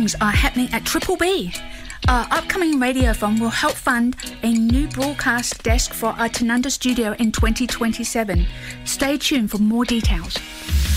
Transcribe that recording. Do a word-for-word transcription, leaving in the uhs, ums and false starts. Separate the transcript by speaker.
Speaker 1: things are happening at Triple B. Our upcoming radiothon will help fund a new broadcast desk for our Tanunda studio in twenty twenty-seven. Stay tuned for more details.